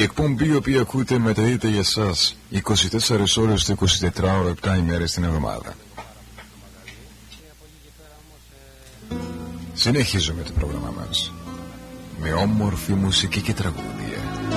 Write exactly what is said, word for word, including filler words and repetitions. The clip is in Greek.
εκπομπή η οποία ακούτε μεταδίδεται για εσάς είκοσι τέσσερις ώρες το εικοσιτετράωρο, επτά ημέρες την εβδομάδα. Συνεχίζουμε το πρόγραμμα μας με όμορφη μουσική και τραγούδια.